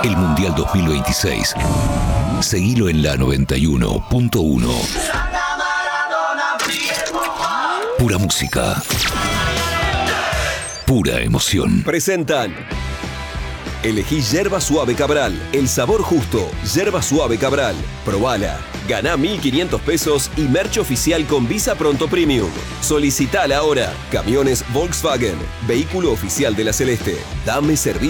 el Mundial 2026. Seguilo en la 91.1. Pura música. Pura emoción. Presentan. Elegí Yerba Suave Cabral, el sabor justo. Yerba Suave Cabral. Probala. Ganá 1.500 pesos y merch oficial con Visa Pronto Premium. Solicitala ahora. Camiones Volkswagen. Vehículo oficial de la Celeste. Dame servicio.